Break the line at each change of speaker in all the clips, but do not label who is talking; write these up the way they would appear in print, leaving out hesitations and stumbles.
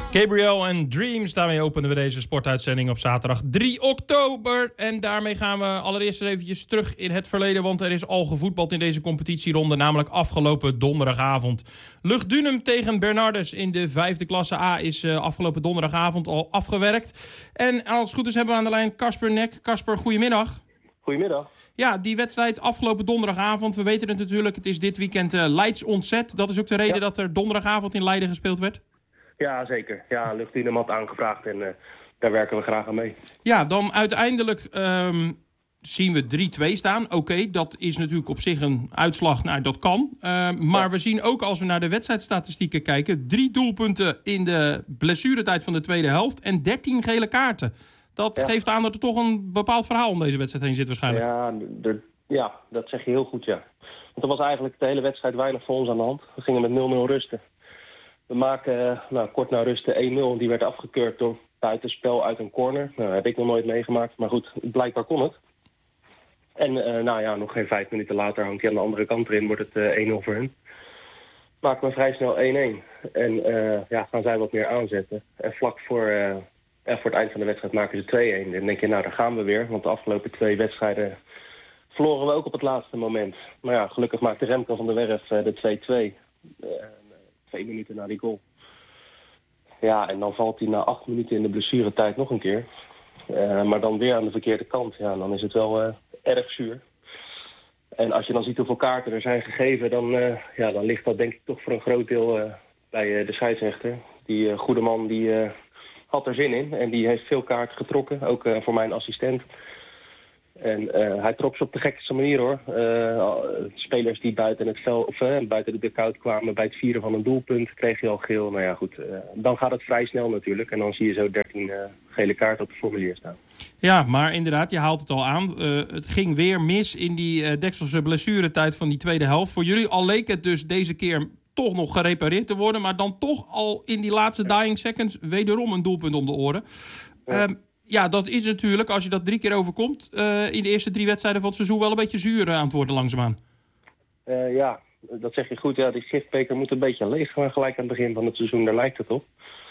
Gabriel en Dreams, daarmee openen we deze sportuitzending op zaterdag 3 oktober. En daarmee gaan we allereerst eventjes terug in het verleden, want er is al gevoetbald in deze competitieronde, namelijk afgelopen donderdagavond. Lugdunum tegen Bernardus in de 5e klasse A is afgelopen donderdagavond al afgewerkt. En als het goed is hebben we aan de lijn Casper Nek. Casper, goedemiddag.
Goedemiddag.
Ja, die wedstrijd afgelopen donderdagavond, we weten het natuurlijk, het is dit weekend Leids ontzet. Dat is ook de reden dat er donderdagavond in Leiden gespeeld werd?
Ja, zeker. Ja, Lugdunum had aangevraagd en daar werken we graag aan mee.
Ja, dan uiteindelijk zien we 3-2 staan. Oké, dat is natuurlijk op zich een uitslag, nou dat kan. Maar we zien ook als we naar de wedstrijdstatistieken kijken, 3 doelpunten in de blessuretijd van de tweede helft en 13 gele kaarten. Dat geeft aan dat er toch een bepaald verhaal om deze wedstrijd heen zit waarschijnlijk.
Ja, dat zeg je heel goed, ja. Want er was eigenlijk de hele wedstrijd weinig voor ons aan de hand. We gingen met 0-0 rusten. We maken kort na rust 1-0. Die werd afgekeurd door buitenspel uit een corner. Nou, heb ik nog nooit meegemaakt. Maar goed, blijkbaar kon het. En nog geen 5 minuten later hangt hij aan de andere kant erin. Wordt het 1-0 voor hen. Maken we vrij snel 1-1. En gaan zij wat meer aanzetten. En vlak voor het eind van de wedstrijd maken ze 2-1. Dan denk je, nou daar gaan we weer. Want de afgelopen 2 wedstrijden verloren we ook op het laatste moment. Maar ja, gelukkig maakte Remco van der Werf de 2-2. 2 minuten na die goal. Ja, en dan valt hij na 8 minuten in de blessuretijd nog een keer. Maar dan weer aan de verkeerde kant. Ja, dan is het wel erg zuur. En als je dan ziet hoeveel kaarten er zijn gegeven, dan ligt dat denk ik toch voor een groot deel bij de scheidsrechter. Die goede man die had er zin in en die heeft veel kaarten getrokken. Ook voor mijn assistent. En hij trok ze op de gekste manier hoor. Spelers die buiten het veld of buiten de dugout kwamen bij het vieren van een doelpunt, kreeg je al geel. Nou ja goed, dan gaat het vrij snel natuurlijk. En dan zie je zo 13 gele kaarten op het formulier staan. Ja, maar inderdaad, je haalt het al aan. Het ging weer mis in die Dekselse blessuretijd van die tweede helft. Voor jullie al leek het dus deze keer toch nog gerepareerd te worden, maar dan toch al in die laatste dying seconds wederom een doelpunt om de oren. Ja, dat is natuurlijk, als je dat 3 keer overkomt, in de eerste 3 wedstrijden van het seizoen wel een beetje zuur aan het worden langzaamaan. Ja, dat zeg je goed. Ja, die gifbeker moet een beetje leeg gaan gelijk aan het begin van het seizoen. Daar lijkt het op.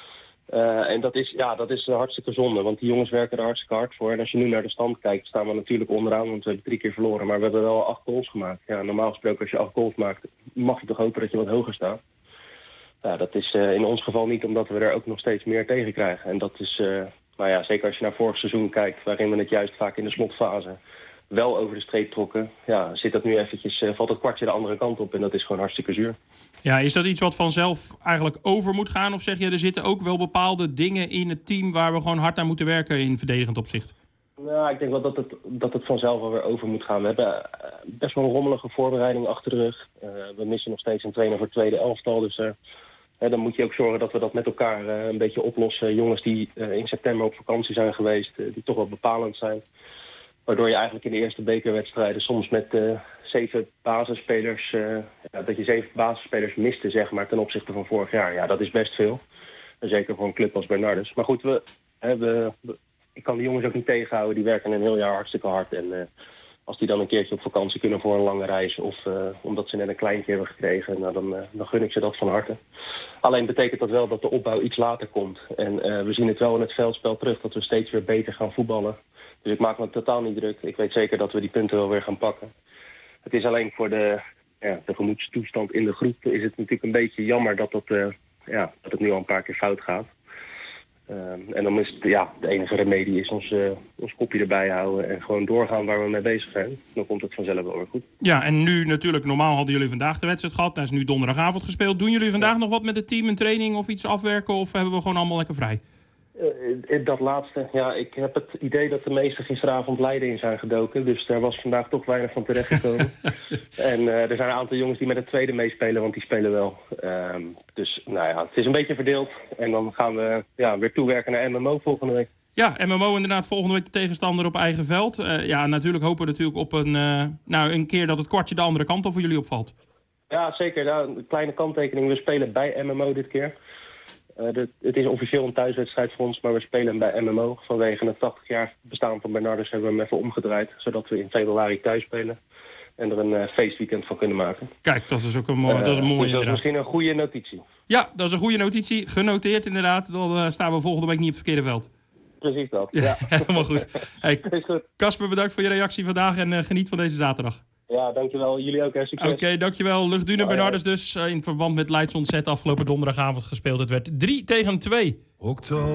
En dat is hartstikke zonde, want die jongens werken er hartstikke hard voor. En als je nu naar de stand kijkt, staan we natuurlijk onderaan, want we hebben 3 keer verloren. Maar we hebben wel 8 goals gemaakt. Ja, normaal gesproken als je 8 goals maakt, mag je toch hopen dat je wat hoger staat. Ja, dat is in ons geval niet, omdat we er ook nog steeds meer tegen krijgen. En dat is... Maar ja, zeker als je naar vorig seizoen kijkt, waarin we het juist vaak in de slotfase wel over de streep trokken. Ja, zit dat nu eventjes, valt het kwartje de andere kant op en dat is gewoon hartstikke zuur. Ja, is dat iets wat vanzelf eigenlijk over moet gaan? Of zeg je, er zitten ook wel bepaalde dingen in het team waar we gewoon hard aan moeten werken in verdedigend opzicht? Nou, ik denk wel dat het vanzelf alweer over moet gaan. We hebben best wel een rommelige voorbereiding achter de rug. We missen nog steeds een trainer voor het tweede elftal, dus... dan moet je ook zorgen dat we dat met elkaar een beetje oplossen. Jongens die in september op vakantie zijn geweest, die toch wel bepalend zijn. Waardoor je eigenlijk in de eerste bekerwedstrijden soms met 7 basisspelers... dat je 7 basisspelers miste, zeg maar, ten opzichte van vorig jaar. Ja, dat is best veel. En zeker voor een club als Bernardus. Maar goed, ik kan de jongens ook niet tegenhouden. Die werken een heel jaar hartstikke hard. En als die dan een keertje op vakantie kunnen voor een lange reis... of omdat ze net een kleintje hebben gekregen, nou, dan gun ik ze dat van harte. Alleen betekent dat wel dat de opbouw iets later komt. En we zien het wel in het veldspel terug dat we steeds weer beter gaan voetballen. Dus ik maak me totaal niet druk. Ik weet zeker dat we die punten wel weer gaan pakken. Het is alleen voor de gemoedstoestand in de groep... is het natuurlijk een beetje jammer dat het nu al een paar keer fout gaat. En dan is het, de enige remedie is ons kopje erbij houden en gewoon doorgaan waar we mee bezig zijn. Dan komt het vanzelf wel weer goed. Ja, en nu natuurlijk, normaal hadden jullie vandaag de wedstrijd gehad. Dat is nu donderdagavond gespeeld. Doen jullie vandaag nog wat met het team, een training of iets afwerken? Of hebben we gewoon allemaal lekker vrij? Dat laatste, ja, ik heb het idee dat de meesten gisteravond Leiden in zijn gedoken. Dus daar was vandaag toch weinig van terechtgekomen. En er zijn een aantal jongens die met het tweede meespelen, want die spelen wel. Dus nou ja, het is een beetje verdeeld. En dan gaan we weer toewerken naar MMO volgende week. Ja, MMO inderdaad volgende week de tegenstander op eigen veld. Natuurlijk hopen we natuurlijk op een keer dat het kwartje de andere kant op voor jullie opvalt. Ja, zeker. Een kleine kanttekening. We spelen bij MMO dit keer. Het is officieel een thuiswedstrijd voor ons, maar we spelen bij MMO. Vanwege het 80 jaar bestaan van Bernardus hebben we hem even omgedraaid. Zodat we in februari thuis spelen. En er een feestweekend van kunnen maken. Kijk, dat is ook een mooie
dus dat
inderdaad.
is misschien een goede notitie.
Ja, dat is een goede notitie. Genoteerd inderdaad. Dan staan we volgende week niet op het verkeerde veld.
Precies dat,
Ja, helemaal goed. Hey,
Is goed.
Casper, bedankt voor je reactie vandaag en geniet van deze zaterdag.
Ja, dankjewel. Jullie ook, hè. Succes.
Oké, dankjewel. Luchtdune
Hoi,
Bernardus dus in verband met Leids ontzet afgelopen donderdagavond gespeeld. Het werd 3-2.